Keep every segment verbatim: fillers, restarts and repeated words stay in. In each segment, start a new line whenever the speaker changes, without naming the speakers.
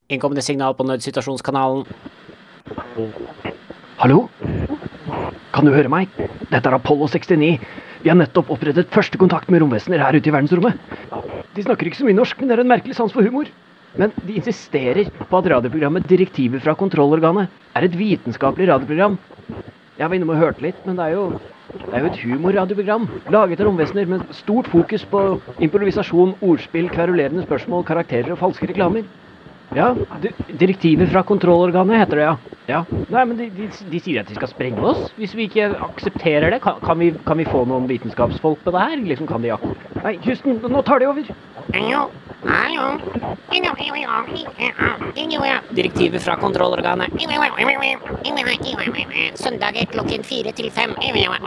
Innkommende signal på nødsituasjonskanalen.
Hallo? Kan du høre meg? Dette er Apollo sekstini. Vi har nettopp opprettet første kontakt med romvesener her ute i verdensrommet. De snakker ikke så mye norsk, men det er en merkelig sans for humor. Men de insisterer på at radioprogrammet Direktiver fra kontrollorganet er et vitenskapelig radioprogram. Jeg var innom og hørte litt, men det er jo, det er jo et humorradioprogram. Laget av romvesener med stort fokus på improvisasjon, ordspill, kverulerende spørsmål, karakterer og falske reklamer. Ja, direktiver fra kontrollorganet heter det, ja. Ja. Nei, men de, de, de sier at de skal sprenge oss. Hvis vi ikke aksepterer det, kan, kan, vi, kan vi få noen vitenskapsfolk på det her? Liksom kan de ja. Nei, Houston, nå tar de over.
Direktiver fra kontrollorganet. Søndager klokken fire til fem.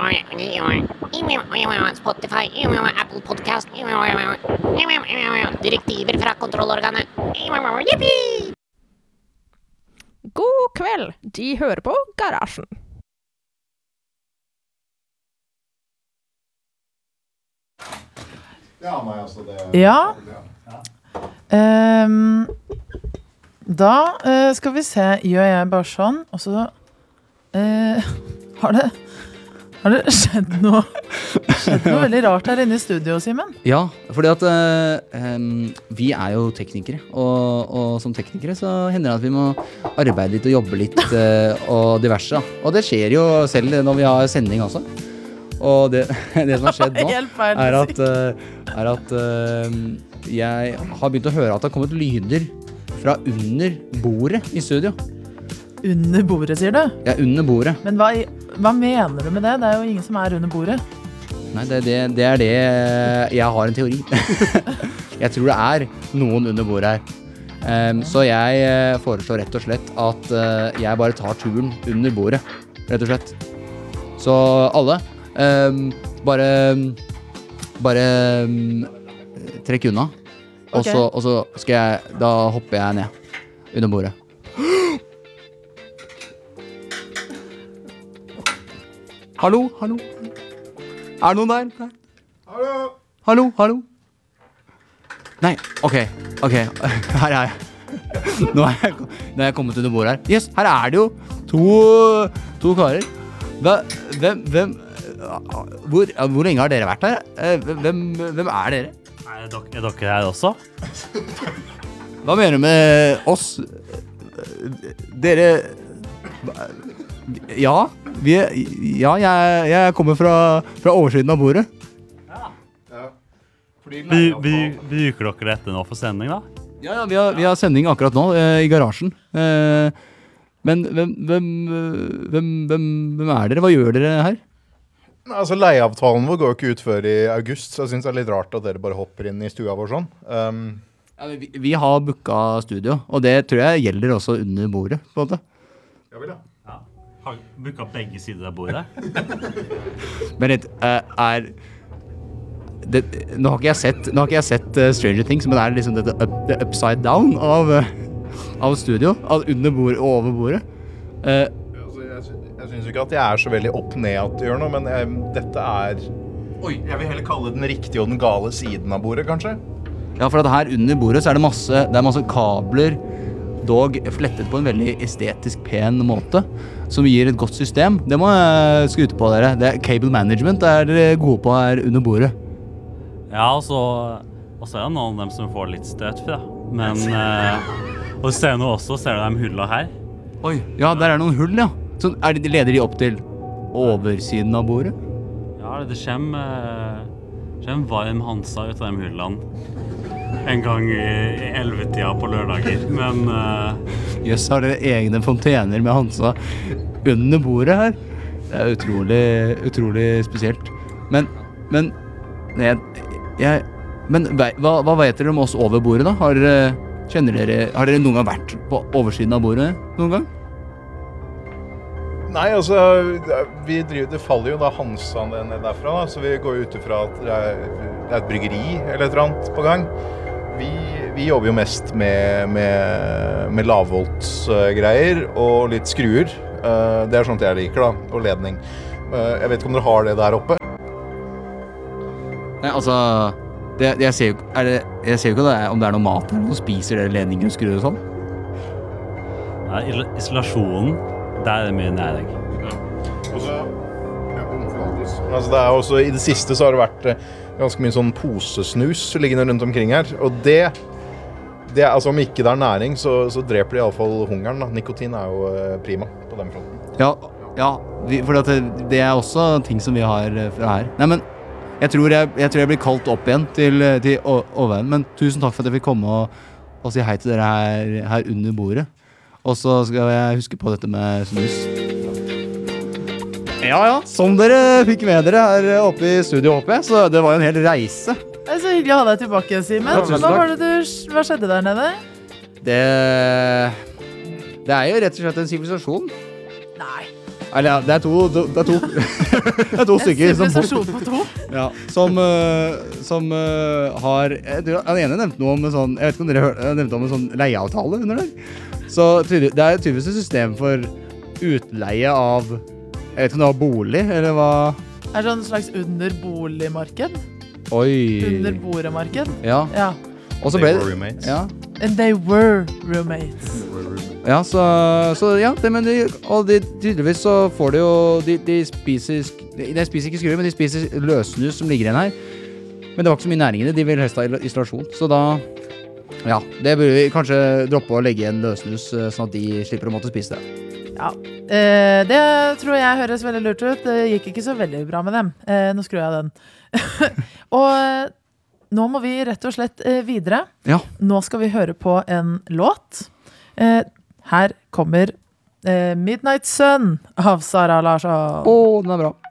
Spotify, Apple Podcast. Direktiver fra kontrollorganet. Yippie!
God kveld, de hører på Garasjen.
Ja, nei, altså det...
Ja. Um, da uh, skal vi se, gjør jeg bare sånn, og så uh, har det har det skjedd noe skjedd noe veldig rart her inne i studio, Simen?
Ja, fordi at uh, um, vi er jo teknikere, og, og som teknikere så hender det at vi må arbeide litt og jobbe litt uh, og diverse, og det skjer jo selv når vi har sending også. Og det, det som har skjedd nå er at, uh, er at uh, jeg har begynt å høre at det har kommet lyder fra under bordet i studio.
Under bordet, sier du?
Ja, under bordet.
Men hva, hva mener du med det? Det er jo ingen som er under bordet.
Nei, det, det, det er det jeg har en teori. Jeg tror det er noen under bordet her. Um, så jeg foreslår rett og slett at uh, jeg bare tar turen under bordet, rett og slett. Så alle, um, bare, bare um, trekk unna. Og,
Ok.
så, og så skal jeg, da hopper jeg ned under bordet. Hallo, hallo. Er det noen der? der?
Hallo!
Hallo, hallo. Nei, ok, ok, her er jeg. Nå er jeg, nå er jeg kommet under bordet her. Yes, her er det jo to, to karer. Hva, hvem, hvem, hvor, hvor lenge har dere vært her? Hvem, hvem er dere?
Er dere, er dere her også?
Hva mener du med oss? Dere... Ja, vi, ja jeg, jeg kommer fra, fra oversiden av bordet.
By, by, bruker dere dette nå for sending da?
Ja, ja vi, har, vi har sending akkurat nå eh, i garasjen. Eh, men hvem, hvem, hvem, hvem, hvem er dere? Hva gjør dere her?
Altså, leieavtalen vår går jo ikke ut før i august, så jeg synes det er litt rart at dere bare hopper inn i stua vår sånn. Um,
Ja, vi, vi har booket studio, og det tror jeg gjelder også under bordet, på en måte.
ja vel, ja.
Ja. Har booket begge sider av bordet?
Men det uh, er... Det, nå har ikke jeg sett, nå har ikke jeg sett uh, Stranger Things, men det er liksom det, det, up, det upside down av, uh, av studio, av under bordet og over bordet. Uh,
Altså, jeg, sy- jeg synes jo ikke at jeg er så veldig opp ned at du gjør noe, men jeg, dette er... Oi, jeg vil heller kalle det den riktige og den gale siden av bordet, kanskje?
ja, for at her under bordet så er det masse, det er masse kabler, dog flettet på en veldig estetisk pen måte, som gir et godt system. Det må jeg skryte på dere. Det er cable management, det er dere gode på her under bordet.
Ja, og så, og så er det noen av dem som får litt støt fra. Men, eh, og ser nå også, ser du de hullene her?
Oi, ja, der er noen hull, ja. Så er de, leder de opp til oversiden av bordet?
Ja, det kommer, eh, kommer varm Hansa ut av de hullene. En gang i, i elvetida på lørdager, men... Uh,
Jøss, har dere egne fontener med Hansa under bordet her? Det er utrolig, utrolig spesielt. Men, men, nei, jeg, men hva, hva vet dere om oss over bordet da? Har dere, kjenner dere, har dere noen gang vært på oversiden av bordet noen gang?
Nei, altså, vi driver, det faller jo da Hansa ned derfra, da, så vi går ut ifra at det er, det er et bryggeri eller et eller annet på gang. Vi, vi jobber jo mest med, med, med lavvoltsgreier og litt skruer. Uh, det er sånt jeg liker da, og ledning. Uh, jeg vet ikke om dere har det der oppe?
Nei, altså, det, jeg ser jo, er det, jeg ser jo ikke det, om det er noe mat eller noe, spiser dere ledninger og skruer og sånn.
Ja, il- isolasjonen, der er det mye næring.
Og så, ja, altså det er også, i det siste så har det vært eh, ganske mye sånn posesnus liggende rundt omkring her, og det, det er, altså om ikke det er næring, så, så dreper det i alle fall hungeren da. Nikotin er jo eh, prima på den fronten.
Ja, ja vi, for det, det er også ting som vi har eh, fra her. Nei, men jeg tror jeg, jeg, tror jeg blir kalt opp igjen til, til overveien, men tusen takk for at jeg fikk komme og, og si hei til dere her, her under bordet. Og så skal jeg huske på dette med snus. Ja, ja, som dere fikk med dere her oppe i studio, håper jeg, så det var jo en hel reise.
Det er så hyggelig å ha deg tilbake, Simen.
Ja, tusen
Hva,
takk.
var det du, hva skjedde der nede?
Det, det er jo rett og slett en sivilisasjon.
Nei.
Eller ja, det er to, det er to, det er to stykker
En
som,
sivilisasjon på to.
ja, som, uh, som uh, har, jeg tror, den ene nevnte noe om en sånn, jeg vet ikke om dere hørte, jeg nevnte om en sånn leieavtale under der. Så tydelig, det er tydeligvis et system for utleie av, jeg vet ikke om det var bolig, eller hva?
Er det sånn slags underboligmarked?
Oi.
Underboremarked?
Ja,
Ja.
og så ble
They were
det,
roommates.
ja,
And they were roommates.
ja, så, så ja, det, men de, og de, tydeligvis så får de jo, de, de spiser, sk- de spiser ikke skruer, men de spiser løsnus som ligger igjen her. Men det var ikke så mye næring i det, de vil helst ha isolasjon, så da, ja, det burde vi kanskje droppe å legge igjen løsnus, eh, sånn at de slipper å måtte spise det.
Ja. Eh, det tror jeg høres veldig lurt ut. Det gikk ikke så veldig bra med dem. Eh, nå skrur jeg den. Og eh, nå må vi rett og slett eh, videre.
Ja.
Nå skal vi høre på en låt. Eh, her kommer eh, Midnight Sun av Sara Larsson.
Åh, den er bra.